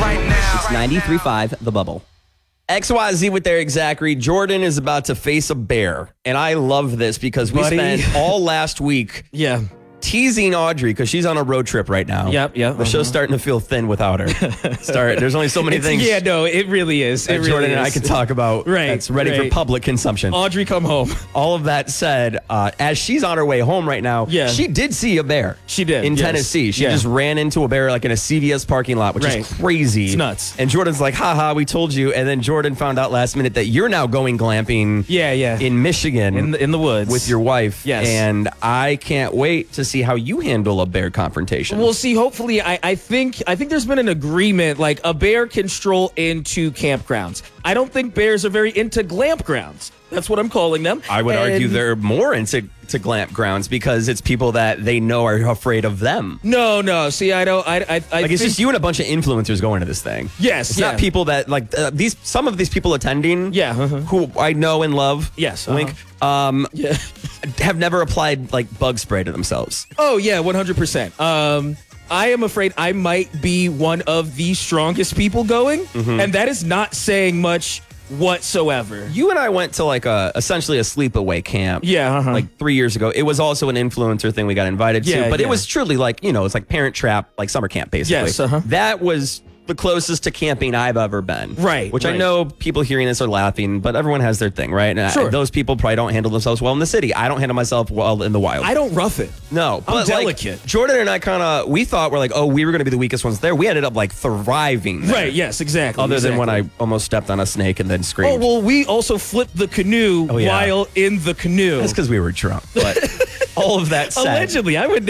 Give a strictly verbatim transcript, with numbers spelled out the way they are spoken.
right now. It's ninety-three point five The Bubble. X Y Z with their exact read. Jordan is about to face a bear. And I love this because we Buddy. spent all last week Yeah. teasing Audrey because she's on a road trip right now. Yep, yep, The show's uh-huh. starting to feel thin without her. Start. There's only so many It's- things Yeah, no, it really is. It that really Jordan is. and I can talk about Right, that's ready right. for public consumption. Audrey, come home. All of that said, uh, as she's on her way home right now, Yeah. she did see a bear. She did, In yes. Tennessee. She Yeah. just ran into a bear like in a C V S parking lot, which Right. is crazy. It's nuts. And Jordan's like, haha, we told you. And then Jordan found out last minute that you're now going glamping Yeah, yeah. in Michigan in the, in the woods. with your wife. Yes. And I can't wait to see how you handle a bear confrontation. We'll see. Hopefully, I, I think I think there's been an agreement. Like a bear can stroll into campgrounds. I don't think bears are very into glamp grounds. That's what I'm calling them. I would And- argue they're more into to glamp grounds because it's people that they know are afraid of them. No, no. See, I don't. I. I, I Like think, it's just you and a bunch of influencers going to this thing. Yes, it's yeah. not people that like uh, these. Some of these people attending, Yeah, uh-huh. who I know and love. Yes, wink. Um, Yeah. have never applied like bug spray to themselves. Oh yeah, one hundred percent. Um, I am afraid I might be one of the strongest people going, Mm-hmm. and that is not saying much whatsoever. You and I went to like a essentially a sleepaway camp. Yeah, uh-huh. like three years ago. It was also an influencer thing we got invited Yeah, to, but yeah. it was truly like you know it's like Parent Trap, like summer camp basically. Yes, uh-huh. That was the closest to camping I've ever been. Right, Which I right. know people hearing this are laughing, but everyone has their thing, right? And I- Sure. those people probably don't handle themselves well in the city. I don't handle myself well in the wild. I don't rough it. No, but like, delicate. Jordan and I kind of we thought we're like, oh, we were going to be the weakest ones there. We ended up like thriving, there. Right? Yes, exactly. Other than when I exactly. almost stepped on a snake and then Oh screamed. well, we also flipped the canoe Oh, yeah. while in the canoe. That's because we were drunk. But all of that said, Allegedly, I would